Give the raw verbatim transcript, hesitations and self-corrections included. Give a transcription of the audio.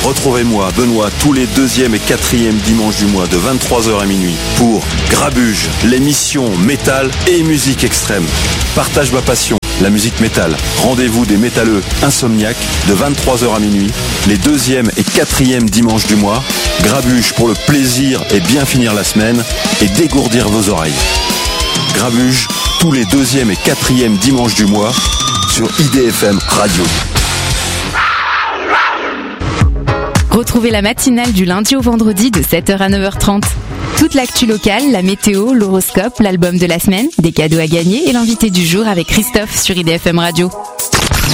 Retrouvez-moi, Benoît, tous les deuxième et quatrième dimanches du mois de vingt-trois heures à minuit pour Grabuge, l'émission métal et musique extrême. Partage ma passion, la musique métal. Rendez-vous des métalleux insomniaques de vingt-trois heures à minuit, les deuxième et quatrième dimanches du mois. Grabuge pour le plaisir et bien finir la semaine et dégourdir vos oreilles. Grabuge, tous les deuxième et quatrième dimanches du mois sur I D F M Radio. Retrouvez la matinale du lundi au vendredi de sept heures à neuf heures trente. Toute l'actu locale, la météo, l'horoscope, l'album de la semaine, des cadeaux à gagner et l'invité du jour avec Christophe sur I D F M Radio.